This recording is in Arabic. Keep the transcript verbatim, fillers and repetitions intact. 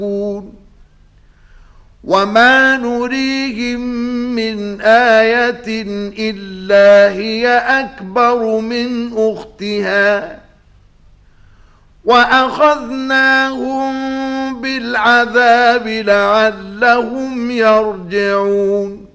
وما نريهم من آية إلا هي أكبر من أختها وأخذناهم بالعذاب لعلهم يرجعون